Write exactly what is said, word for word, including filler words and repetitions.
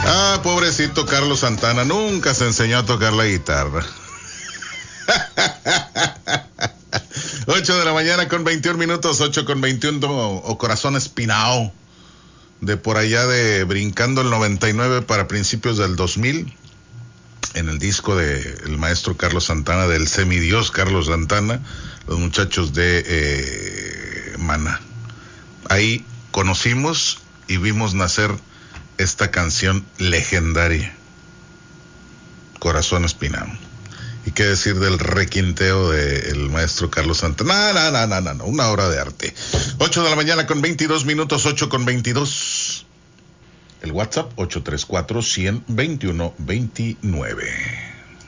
Ah, pobrecito Carlos Santana, nunca se enseñó a tocar la guitarra. ocho de la mañana con veintiún minutos, ocho con veintiuno, o Corazón Espinao, de por allá de Brincando el noventa y nueve para principios del dos mil, en el disco de el maestro Carlos Santana, del semidios Carlos Santana, los muchachos de eh, Maná. Ahí conocimos y vimos nacer esta canción legendaria, Corazón Espinao. ¿Y qué decir del requinteo del maestro Carlos Santana? No, no, no, no, no, una obra de arte. ocho de la mañana con veintidós minutos, ocho con veintidós. El WhatsApp ocho tres cuatro, uno cero dos uno, dos nueve.